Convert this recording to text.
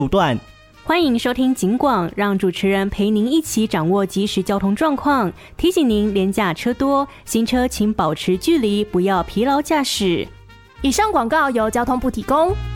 路段。 欢迎收听警广，让主持人陪您一起掌握即时交通状况，提醒您连假车多，行车请保持距离，不要疲劳驾驶。 以上广告由交通部提供。